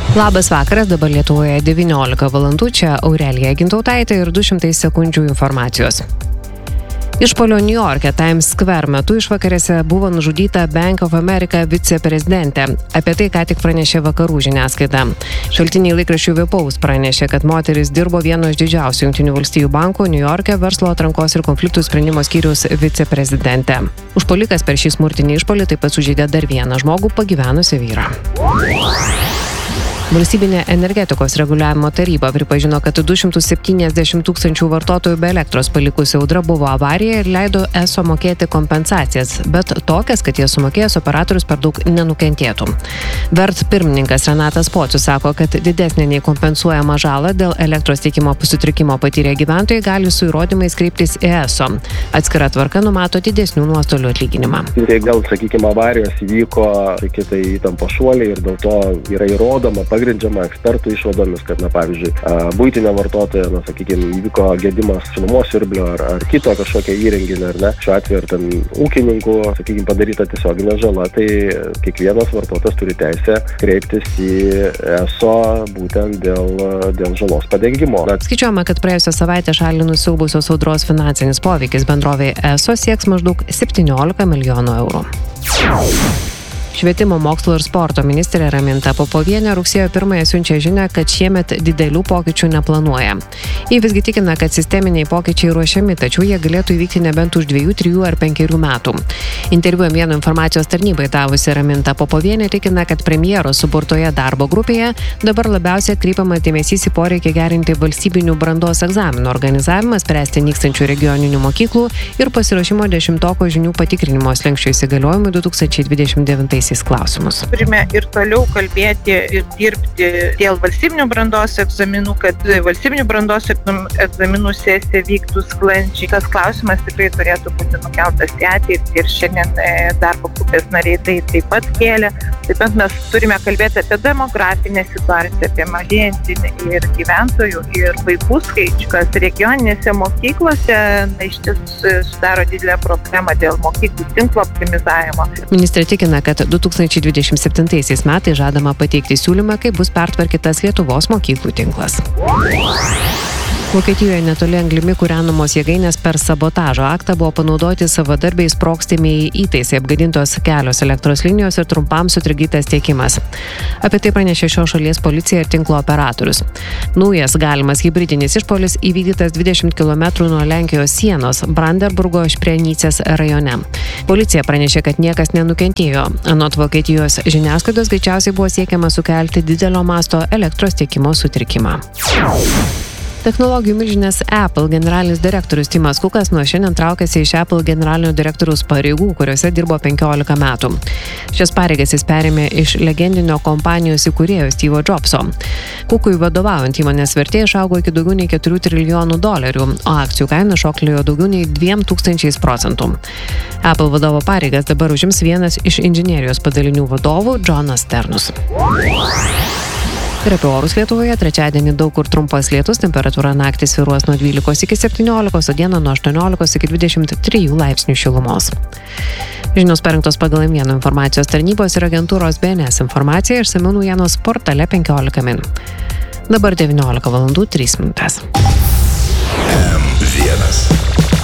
Labas vakaras, dabar Lietuvoje 19 valandų, čia Aurelija Gintautaitė ir 200 sekundžių informacijos. Išpuolio Niujorke Times Square metu išvakarėse buvo nužudyta Bank of America viceprezidentė. Apie tai ką tik pranešė vakarų žiniasklaida. Šaltiniai laikraščių Vipaus pranešė, kad moteris dirbo vieno iš didžiausių Jungtinių valstijų bankų Niujorke verslo atrankos ir konfliktų sprendimo skyriaus viceprezidentė. Užpuolikas per šį smurtinį išpuolį taip pat sužeidė dar vieną žmogų, pagyvenusį vyrą. Valstybinė energetikos reguliavimo taryba pripažino, kad 270 tūkstančių vartotojų be elektros palikusi audra buvo avarija ir leido ESO mokėti kompensacijas, bet tokias, kad jie sumokėjęs operatorius per daug nenukentėtų. VERT pirmininkas Renatas Pocius sako, kad didesnė nei kompensuojama žala dėl elektros tiekimo sutrikimo patyrę gyventojai gali su įrodymais kreiptis į ESO. Atskira tvarka numato didesnių nuostolių atlyginimą. Tai gal, sakykime, avarijos įvyko, tai įtampo šuoliai ir dėl to yra įrodoma, pagrindžiama ekspertų išvadomis, kad, pavyzdžiui, buitinio vartotojo, sakykime, įvyko gedimas šilumos siurblio ar kito kažkokio įrenginio, ar ne. Šiuo atveju, ar ten ūkininkų, sakykime, padaryta tiesioginė žala, tai kiekvienas vartotojas turi teisę kreiptis į ESO būtent dėl žalos padengimo. Skaičiuojama, kad praėjusią savaitę šalį nusiaubusios audros finansinis poveikis bendrovei ESO sieks maždaug 17 milijonų eurų. Švietimo, mokslo ir sporto ministrė Raminta Popovienė rugsėjo 1 siunčia žinią, kad šiemet didelių pokyčių neplanuoja. Ji visgi tikina, kad sisteminiai pokyčiai ruošiami, tačiau jie galėtų įvykti nebent už 2, 3 ar 5 metų. Interviu vieno informacijos tarnybai davusi Raminta Popovienė tikina, kad premjero suburtoje darbo grupėje dabar labiausiai atkreipiamas dėmesys į poreikį gerinti valstybinių brandos egzaminų organizavimą, spręsti nykstančių regioninių mokyklų ir pasiruošimo 10-toko žinių patikrinimo slenksčio įsigaliojimui 2029 klausimus. Turime ir toliau kalbėti ir dirbti dėl valstybinių brandos egzaminų, kad valstybinių brandos egzaminų sesija vyktų sklandžiai. Tas klausimas tikrai turėtų būti nukeltas į ateitį ir šiandien darbo grupės nariai tai taip pat kėlė. Taip pat mes turime kalbėti apie demografinę situaciją, apie mažėjantį ir gyventojų ir vaikų skaičių, kas regioninėse mokyklose iš tiesų sudaro didelę problemą dėl mokyklų tinklo optimizavimo. Ministrė tikina, kad 2027 metais žadama pateikti siūlymą, kaip bus pertvarkytas Lietuvos mokyklų tinklas. Vokietijoje netoli anglimi kūrenamos jėgainės per sabotažo aktą buvo panaudoti savadarbiai sprogstamiai įtaisai, apgadintos kelios elektros linijos ir trumpam sutrikdytas tiekimas. Apie tai pranešė šios šalies policija ir tinklo operatorius. Naujas galimas hibridinis išpuolis įvykdytas 20 km nuo Lenkijos sienos Brandenburgo Šprienicės rajone. Policija pranešė, kad niekas nenukentėjo. Anot Vokietijos žiniasklaidos greičiausiai buvo siekiama sukelti didelio masto elektros tiekimo sutrikimą. Technologijų milžinės Apple generalinis direktorius Timas Kukas nuo šiandien traukiasi iš Apple generalinio direktoriaus pareigų, kuriuose dirbo 15 metų. Šias pareigas jis perėmė iš legendinio kompanijos įkūrėjo Steve'o Jobso. Kukui vadovaujant įmonės vertė išaugo iki daugiau nei 4 trilijonų dolerių, o akcijų kaina šoktelėjo daugiau nei 2000%. Apple vadovo pareigas dabar užims vienas iš inžinierijos padalinių vadovų Jonas Sternus. Ir apie orus Lietuvoje trečiadienį daug kur trumpas lietus, temperatūra naktį svyruos nuo 12 iki 17, o dieną nuo 18 iki 23 laipsnių šilumos. Žinios parengtos pagal M1 informacijos tarnybos ir agentūros BNS informaciją, išsamių naujienos portale 15 min. Dabar 19 valandų 3 minutės. M1